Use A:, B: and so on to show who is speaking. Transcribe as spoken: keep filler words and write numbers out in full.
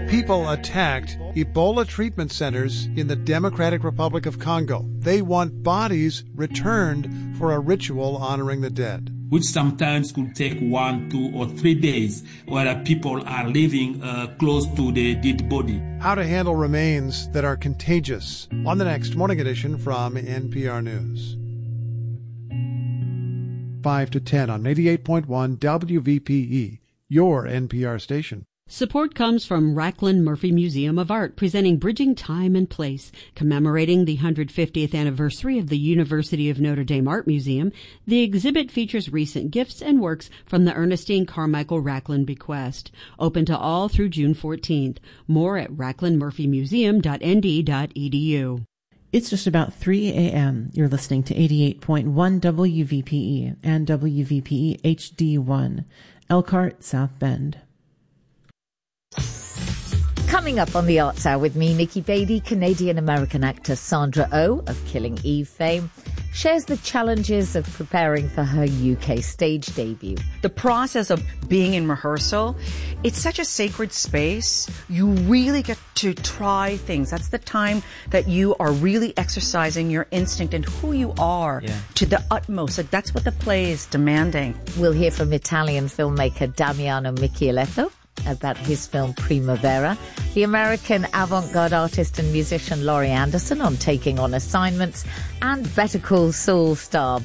A: People attacked Ebola treatment centers in the Democratic Republic of Congo. They want bodies returned for a ritual honoring the dead,
B: which sometimes could take one, two, or three days, where people are living uh, close to the dead body.
A: How to handle remains that are contagious on the next Morning Edition from N P R News. five to ten on eighty-eight point one W V P E, your N P R station.
C: Support comes from Racklin Murphy Museum of Art, presenting Bridging Time and Place. Commemorating the one hundred fiftieth anniversary of the University of Notre Dame Art Museum, the exhibit features recent gifts and works from the Ernestine Carmichael Racklin bequest. Open to all through June fourteenth. More at racklin murphy museum dot n d dot e d u.
D: It's just about three a.m. You're listening to eighty-eight point one W V P E and W V P E H D one, Elkhart, South Bend.
E: Coming up on the Arts Hour with me, Nikki Beatty, Canadian-American actor Sandra Oh of Killing Eve fame shares the challenges of preparing for her U K stage debut.
F: The process of being in rehearsal, it's such a sacred space. You really get to try things. That's the time that you are really exercising your instinct and who you are yeah. to the utmost. So that's what the play is demanding.
E: We'll hear from Italian filmmaker Damiano Michieletto about his film Primavera, the American avant-garde artist and musician Laurie Anderson on taking on assignments, and Better Call Saul star